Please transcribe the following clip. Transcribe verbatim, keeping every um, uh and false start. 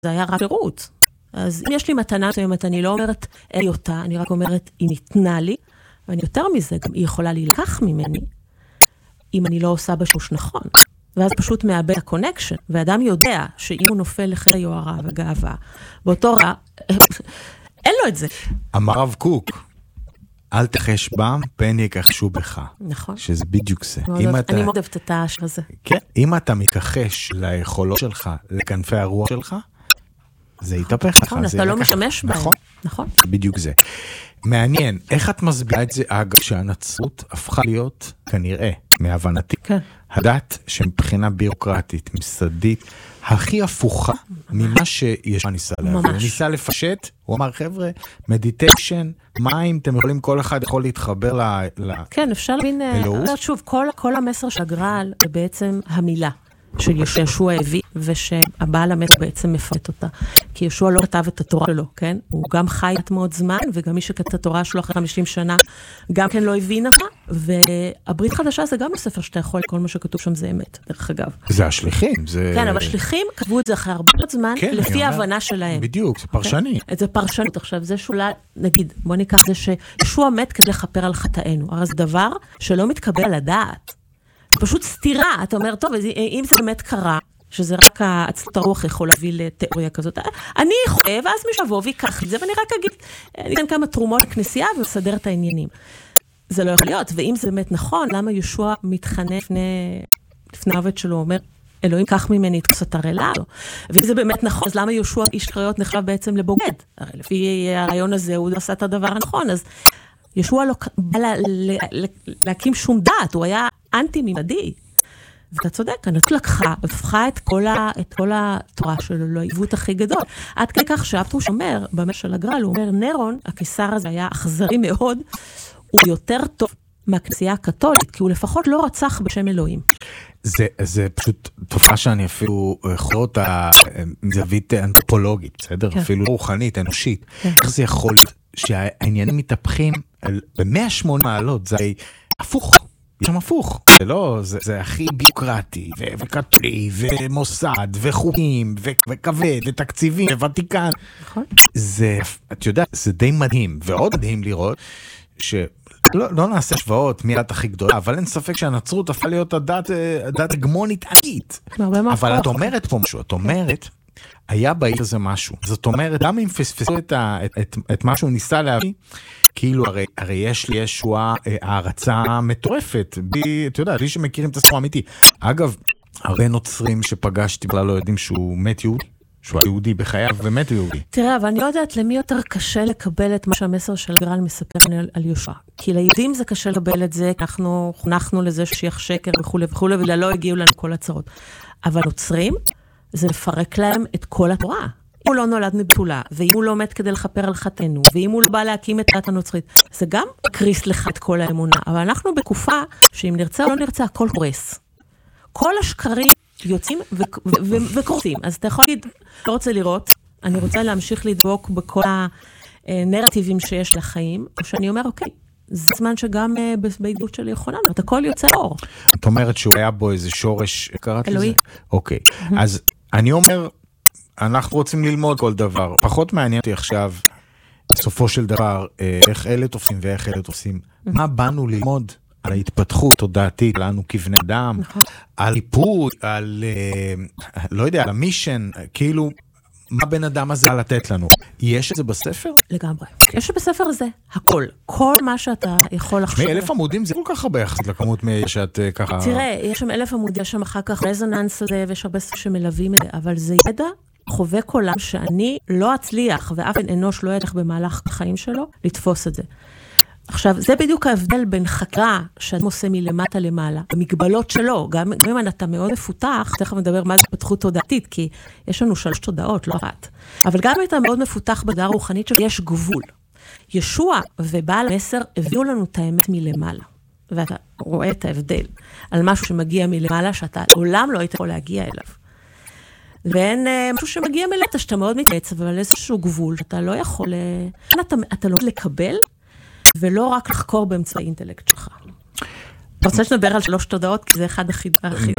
זה היה רק שירות. אז אם יש לי מתנה מסוימת, אני לא אומרת אין לי אותה, אני רק אומרת היא ניתנה לי, ואני יותר מזה, גם היא יכולה להילקח ממני, אם אני לא עושה בשימוש נכון. ואז פשוט מאבד הקונקשן, ואדם יודע שאם הוא נופל לחטא היוהרה וגאווה, באותו רע, אין לו את זה. אמר הרב קוק, אל תחש בם, פן יכחשו בך. נכון. שזה בדיוק זה. אני מאוד אוהבת את השיר הזה. כן, אם אתה מתכחש ליכולות שלך, לכנפי הרוח שלך, זה יתהפך לך. נכון, אתה לא משתמש בהם. נכון, נכון. בדיוק זה. מעניין, איך את מסבירה את זה, אגב, שהנצרות הפכה להיות, כנראה, מהבנתי, כן. הדת שמבחינה בירוקרטית, מסדית, הכי הפוכה ממה שיש ניסה להביא. הוא ניסה לפשט, הוא אמר, חבר'ה, מדיטיישן, מים, אתם יכולים, כל אחד יכול להתחבר ל... כן, אפשר להבין, שוב, כל המסר של הגר"ל, זה בעצם המילה. של ישוע הביא, ושהבעל המת בעצם מפרט אותה. כי ישוע לא כתב את התורה שלו, כן? הוא גם חי את מאוד זמן, וגם מי שכתב את התורה שלו אחרי חמישים שנה, גם כן לא הבין אותה, והברית חדשה זה גם הספר שאתה יכול, כל מה שכתוב שם זה אמת, דרך אגב. זה השליחים, זה... כן, אבל השליחים כתבו את זה אחרי הרבה זמן, לפי ההבנה שלהם. בדיוק, זה פרשני. זה פרשנות. עכשיו, זה שאולי, נגיד, בוא ניקח זה שישוע מת כדי לכפר על חטאינו. הרי זה דבר שלא מתקבל על הדעת. פשוט סתירה, אתה אומר, טוב, אם זה באמת קרה, שזה רק הצלת הרוח יכול להביא לתיאוריה כזאת, אני חולה, ואז מי שבוא ויקח את זה, ואני רק אגיד, אני אתן כמה תרומות לכנסייה, ומסדר את העניינים. זה לא יכול להיות, ואם זה באמת נכון, למה ישוע מתחנן לפני, לפני העובד שלו, אומר, אלוהים קח ממני את כוס התרעלה, ואם זה באמת נכון, אז למה ישוע איש קריות נחשב בעצם לבוגד? הרי לפי הרעיון הזה, הוא עשה את הדבר הנכון, אז ישוע לא בא לה, לה, לה, להקים שום דת, הוא היה אנטי-מימדי. ואתה צודק, הנצרות לקחה, הפכה את כל, ה, את כל התורה שלו לעיוות הכי גדול. עד כדי כך שאפטרוש אומר, במה של הגר"ל, הוא אומר, נירון, הקיסר הזה היה אכזרי מאוד, הוא יותר טוב מהכנסייה הקתולית, כי הוא לפחות לא רצח בשם אלוהים. זה, זה פשוט תופעה שאני אפילו יכול אותה מזווית אנתרופולוגית, בסדר? כן. אפילו רוחנית, אנושית. כן. איך זה יכול להיות שהעניינים מתהפכים ב-מאה ושמונים מעלות, זה הפוך. יש שם הפוך. זה לא, זה, זה הכי ביוקרטי, ו- וקתולי, ומוסד, וחוקים, ו- וכבד, ותקציבים, וותיקן. נכון. זה, את יודעת, זה די מדהים, ועוד מדהים לראות, ש... לא, לא נעשה שבועות מי הדת הכי גדולה, אבל אין ספק שהנצרות הפכה להיות הדת, הדת הגמונית ענית. אבל את אומרת פה משהו, את אומרת, היה בעיר הזה משהו. זאת אומרת, גם אם פספסו את, ה, את, את, את מה שהוא ניסה להביא, כאילו, הרי, הרי יש לי ישועה הערצה מטורפת, בי, אתה יודע, לי שמכירים את הסיפור האמיתי. אגב, הרבה נוצרים שפגשתי, בכלל לא יודעים שהוא מת יהודי. שהוא יהודי בחייו ומת יהודי. תראה, אבל אני לא יודעת למי יותר קשה לקבל את מה שהמסר של הגר"ל מספר על, על יושע. כי ליהודים זה קשה לקבל את זה, אנחנו חונכנו לזה שיח שקר וכו' וכו', ולא הגיעו לנו כל הצרות. אבל נוצרים, זה לפרק להם את כל התורה. אם הוא לא נולד מבתולה, ואם הוא לא מת כדי לכפר על חטאנו, ואם הוא לא בא להקים את הדת הנוצרית, זה גם קריס לך את כל האמונה. אבל אנחנו בתקופה שאם נרצה או לא נרצה, הכל קורס. כל השקרים יוצאים וקורסים. אז אתה יכול להגיד, לא רוצה לראות, אני רוצה להמשיך לדבוק בכל הנרטיבים שיש לחיים, או שאני אומר, אוקיי, זה זמן שגם בהתגלות שלי יכולה, את הכל יוצא אור. את אומרת שהוא היה בו איזה שורש, קראת לזה? אלוהי. אוקיי, אז אני אומר, אנחנו רוצים ללמוד כל דבר, פחות מעניין אותי עכשיו, בסופו של דבר, איך אלה תופסים ואיך אלה תופסים, מה באנו ללמוד? על ההתפתחות תודעתית לנו כבני אדם, נכון. על איפות, על, לא יודע, על המישן, כאילו, מה בן אדם הזה לתת לנו? יש את זה בספר? לגמרי. יש בספר הזה, הכל. כל מה שאתה יכול לחשוב. מאלף עמודים זה כל כך הרבה יחסית לכמות שאת ככה... תראה, יש שם אלף עמודים, יש שם אחר כך רזוננס הזה, ויש הרבה ספר שמלווים את זה, אבל זה ידע חווה קולם שאני לא אצליח, ואף אנוש לא ידע במהלך החיים שלו, לתפוס את זה. עכשיו, זה בדיוק ההבדל בין חקרה שאתה עושה מלמטה למעלה, המגבלות שלו, גם, גם אם אתה מאוד מפותח, תכף מדבר מה זה התפתחות תודעתית, כי יש לנו שלוש תודעות, לא אחת. אבל גם אם אתה מאוד מפותח בדעה רוחנית שיש גבול. ישוע ובעל המסר הביאו לנו את האמת מלמעלה, ואתה רואה את ההבדל על משהו שמגיע מלמעלה, שאתה עולם לא היית יכול להגיע אליו. ואין משהו שמגיע מלמטה, שאתה מאוד מתעצב, אבל איזשהו גבול, שאתה לא יכול, אתה, אתה לא לקבל, ולא רק לחקור באמצע האינטלקט שלך. אתה רוצה שנדבר על שלוש תודעות, כי זה אחד החידושים.